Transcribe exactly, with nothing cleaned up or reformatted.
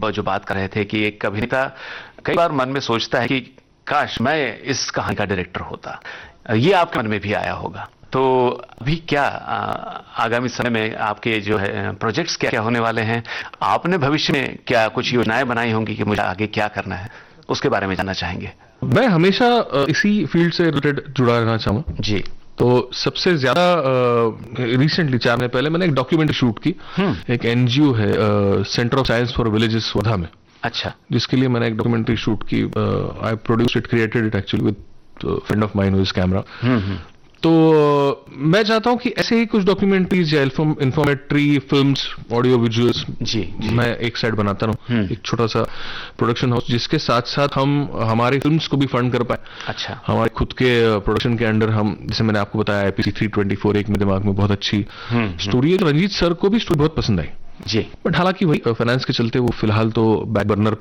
जो बात कर रहे थे कि एक अभिनेता कई बार मन में सोचता है कि काश मैं इस कहानी का डायरेक्टर होता, ये आपके मन में भी आया होगा। तो अभी क्या आ, आगामी समय में आपके जो है प्रोजेक्ट्स क्या क्या होने वाले हैं? आपने भविष्य में क्या कुछ योजनाएं बनाई होंगी कि मुझे आगे क्या करना है, उसके बारे में जानना चाहेंगे। मैं हमेशा इसी फील्ड से रिलेटेड जुड़ा रहना चाहूंगा जी। तो सबसे ज्यादा रिसेंटली चार महीने पहले मैंने एक डॉक्यूमेंट्री शूट की, एक एनजीओ है centre of science for villages Wardha में। अच्छा। जिसके लिए मैंने एक डॉक्यूमेंट्री शूट की। आई produced it, created it actually with friend of mine with camera. तो मैं चाहता हूं कि ऐसे ही कुछ डॉक्यूमेंट्रीज या इंफॉर्मेटरी फिल्म्स, ऑडियो विजुअल्स जी, जी मैं एक साइड बनाता रहूं, एक छोटा सा प्रोडक्शन हाउस जिसके साथ साथ हम हमारी फिल्म्स को भी फंड कर पाए। अच्छा। हमारे खुद के प्रोडक्शन के अंडर हम, जैसे मैंने आपको बताया आईपीसी थ्री ट्वेंटी फोर एक मेरे दिमाग में बहुत अच्छी स्टोरी है। रंजीत सर को भी स्टोरी बहुत पसंद आई जी, बट हालांकि वही फाइनेंस के चलते वो फिलहाल तो बैक बर्नर